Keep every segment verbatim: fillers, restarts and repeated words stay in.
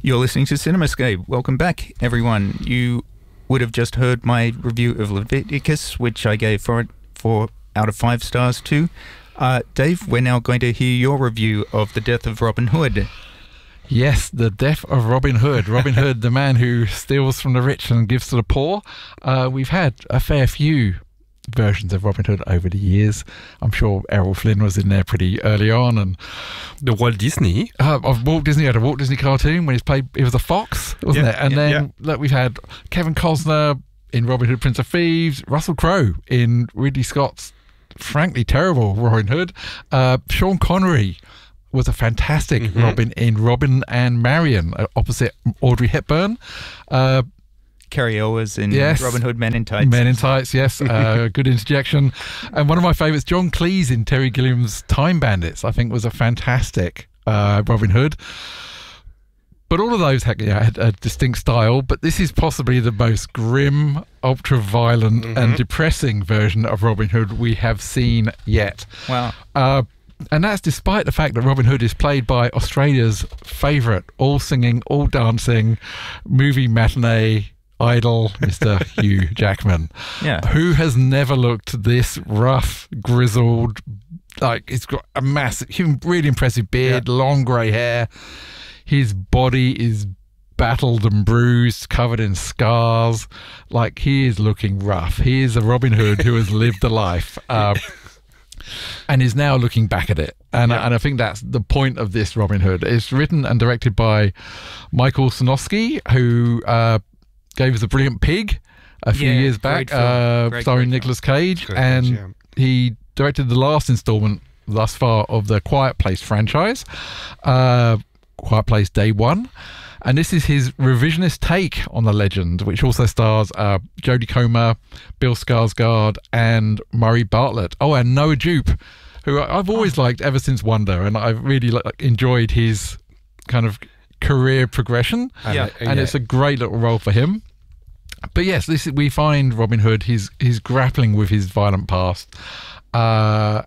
You're listening to CinemaScape. Welcome back, everyone. You would have just heard my review of Leviticus, which I gave for it four out of five stars too. Uh, Dave, we're now going to hear your review of The Death of Robin Hood. Yes, The Death of Robin Hood. Robin Hood, the man who steals from the rich and gives to the poor. Uh, we've had a fair few versions of Robin Hood over the years. I'm sure Errol Flynn was in there pretty early on, and the Walt Disney uh, of Walt Disney had a Walt Disney cartoon when he's played. It was a fox, wasn't yeah, it? And yeah, then yeah. look, we've had Kevin Costner in Robin Hood, Prince of Thieves, Russell Crowe in Ridley Scott's frankly terrible Robin Hood. Uh, Sean Connery was a fantastic mm-hmm. Robin in Robin and Marion, uh, opposite Audrey Hepburn. Uh, Carrie Elwes in yes. Robin Hood Men in Tights. Men in Tights, yes. Uh, good interjection. And one of my favourites, John Cleese in Terry Gilliam's Time Bandits, I think was a fantastic uh, Robin Hood. But all of those had, yeah, had a distinct style, but this is possibly the most grim, ultra-violent mm-hmm. and depressing version of Robin Hood we have seen yet. Wow. Uh, and that's despite the fact that Robin Hood is played by Australia's favourite all-singing, all-dancing movie matinee idol, Mister Hugh Jackman, yeah, who has never looked this rough, grizzled. Like, he's got a massive, really impressive beard, yeah. long grey hair. His body is battled and bruised, covered in scars. Like, he is looking rough. He is a Robin Hood who has lived a life, uh, and is now looking back at it. And, yeah. and I think that's the point of this Robin Hood. It's written and directed by Michael Sonosky, who uh, gave us A Brilliant Pig a few yeah, years back, uh, great, starring great Nicolas Cage, Great and Cage, yeah. he directed the last installment thus far of the Quiet Place franchise, uh, Quiet Place Day One, and this is his revisionist take on the legend, which also stars uh, Jodie Comer, Bill Skarsgård, and Murray Bartlett. Oh, and Noah Jupe, who I've always liked ever since Wonder, and I've really like, enjoyed his kind of career progression. Yeah. And yeah. it's a great little role for him. But yes, this is, we find Robin Hood, he's he's grappling with his violent past, uh,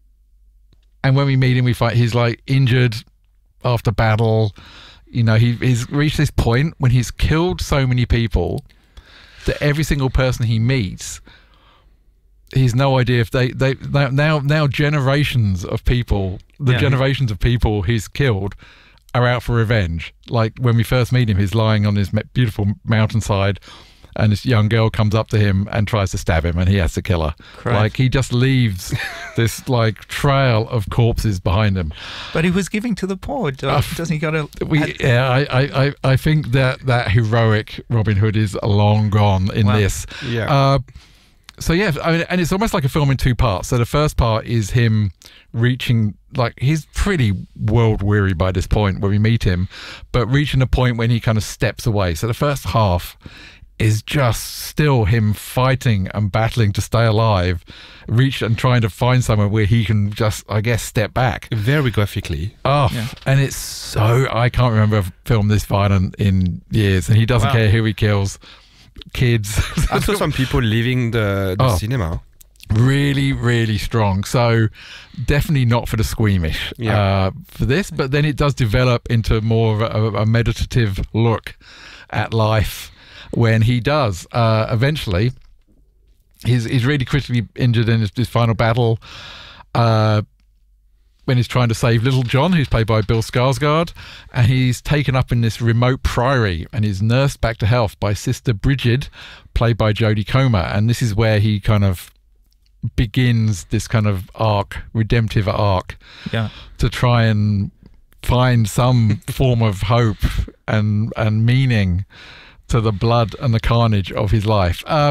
and when we meet him, we find he's like injured after battle. You know, he, he's reached this point when he's killed so many people that every single person he meets, he's no idea if they they now now generations of people, the Yeah. generations of people he's killed, are out for revenge. Like, when we first meet him, he's lying on his beautiful mountainside, and this young girl comes up to him and tries to stab him, and he has to kill her. Correct. Like, he just leaves this like trail of corpses behind him. But he was giving to the poor. Uh, Doesn't he got to? We, yeah, I, I, I- I think that that heroic Robin Hood is long gone in Wow. this. Yeah. Uh, so yeah, I mean, and it's almost like a film in two parts. So the first part is him reaching, like, he's pretty world weary by this point where we meet him, but reaching a point when he kind of steps away. So the first half is just still him fighting and battling to stay alive, reach and trying to find somewhere where he can just, I guess, step back. Very graphically. Oh, Yeah. and it's so, I can't remember a film this violent in years, and he doesn't Wow. care who he kills. Kids. I saw some people leaving the, the Oh. cinema. Really, really strong. So definitely not for the squeamish Yeah. uh, for this, but then it does develop into more of a, a meditative look at life when he does uh, eventually. He's, he's really critically injured in his, his final battle uh, when he's trying to save Little John, who's played by Bill Skarsgård, and he's taken up in this remote priory and is nursed back to health by Sister Bridget, played by Jodie Comer. And this is where he kind of begins this kind of arc, redemptive arc, Yeah. to try and find some form of hope and and meaning to the blood and the carnage of his life. Uh,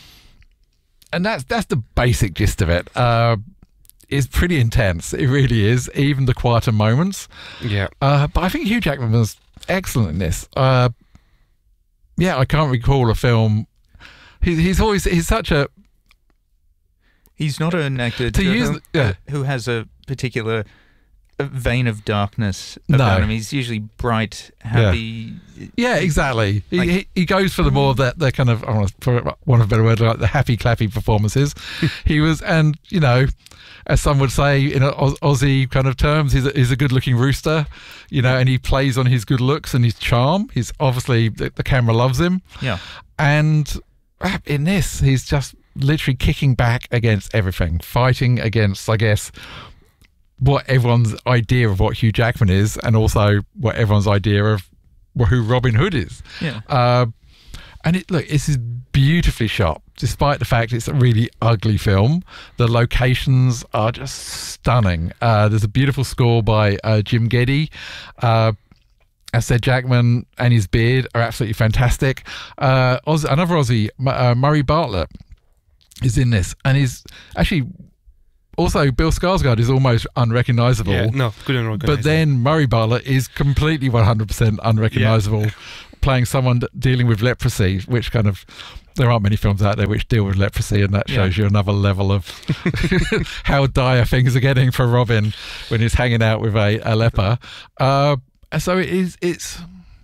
and that's that's the basic gist of it. Uh, it's pretty intense. It really is, even the quieter moments. Yeah. Uh, but I think Hugh Jackman was excellent in this. Uh, yeah, I can't recall a film. He, he's always he's such a He's not an actor To to use who, the- yeah. who has a particular a vein of darkness No. about him. He's usually bright, happy. Yeah, exactly. He, Like- he, he goes for the more that the kind of, I want to want a better word, like the happy clappy performances. He was, and you know, as some would say in Aus- Aussie kind of terms, he's a, he's a good looking rooster, you know, and he plays on his good looks and his charm. He's obviously, the, the camera loves him. Yeah. And uh, in this, he's just literally kicking back against everything, fighting against, I guess, what everyone's idea of what Hugh Jackman is, and also what everyone's idea of who Robin Hood is. Yeah. Uh, and it look, this is beautifully shot, despite the fact it's a really ugly film. The locations are just stunning. Uh, there's a beautiful score by uh, Jim Geddy. Uh, as I said, Jackman and his beard are absolutely fantastic. Uh, Oz, another Aussie, M- uh, Murray Bartlett, is in this, and he's actually also Bill Skarsgård is almost unrecognisable. Yeah, no, couldn't recognize But then Murray Bartlett is completely one hundred percent unrecognisable, Yeah. playing someone d- dealing with leprosy, which kind of, there aren't many films out there which deal with leprosy, and that Yeah. shows you another level of how dire things are getting for Robin when he's hanging out with a, a leper. Uh, and so it is, it's,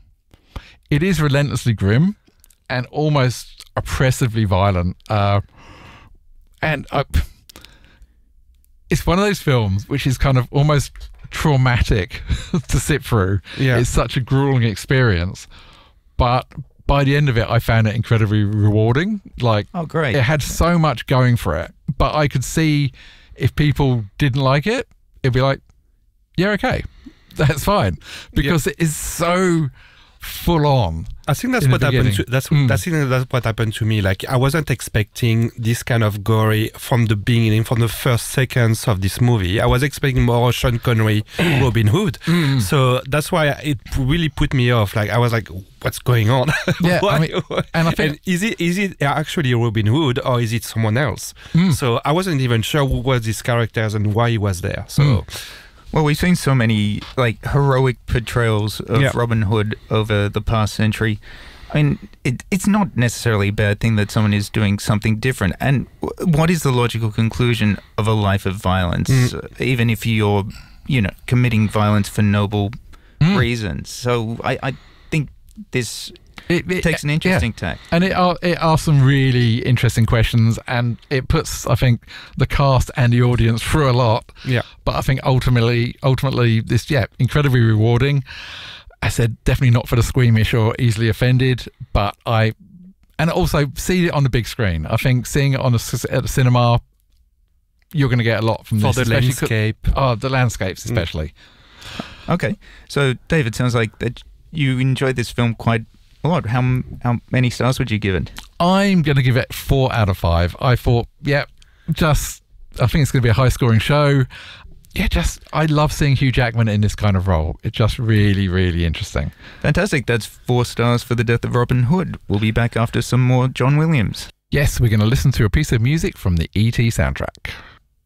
it is relentlessly grim and almost oppressively violent. Uh, and I, it's one of those films which is kind of almost traumatic to sit through. Yeah. It's such a grueling experience, but by the end of it, I found it incredibly rewarding. Like, Oh, great. it had so much going for it, but I could see if people didn't like it, it'd be like, yeah, okay, that's fine, because it is so full on. I think that's in the what happened. To, beginning. that's Mm. that's that's what happened to me. Like I wasn't expecting this kind of gory from the beginning, from the first seconds of this movie. I was expecting more Sean Connery, Robin Hood. Mm. So that's why it really put me off. Like I was like, "What's going on?" Yeah, I Why- mean, and I think- and is it is it actually Robin Hood or is it someone else? Mm. So I wasn't even sure who was these characters and why he was there. So. Mm. Well, we've seen so many like heroic portrayals of Yeah. Robin Hood over the past century. I mean, it, it's not necessarily a bad thing that someone is doing something different. And w- what is the logical conclusion of a life of violence, Mm. uh, even if you're, you know, committing violence for noble Mm. reasons? So I, I think this It, it takes an yeah. interesting tack. And it are, it asks some really interesting questions, and it puts, I think, the cast and the audience through a lot. Yeah. But I think ultimately, ultimately, this yeah, incredibly rewarding. I said definitely not for the squeamish or easily offended, but I, and also see it on the big screen. I think seeing it on the, c- at the cinema, you're going to get a lot from For this. the especially 'cause- landscape. Oh, the landscapes especially. Okay. So, David, sounds like that you enjoyed this film quite a lot. How, m- how many stars would you give it? I'm going to give it four out of five. I thought, yeah, just, I think it's going to be a high scoring show. Yeah, just, I love seeing Hugh Jackman in this kind of role. It's just really, really interesting. Fantastic. That's four stars for The Death of Robin Hood. We'll be back after some more John Williams. Yes, we're going to listen to a piece of music from the E T soundtrack.